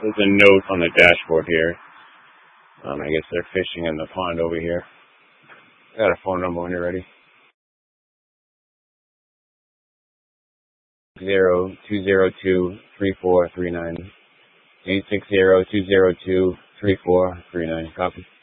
There's a note on the dashboard here. I guess they're fishing in the pond over here. I got a phone number when you're ready. 20202-3439. 860-202-3439. Copy.